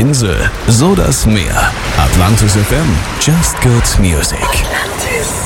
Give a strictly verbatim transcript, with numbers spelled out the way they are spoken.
Insel, so das Meer. Atlantis F M, just good music. Atlantis.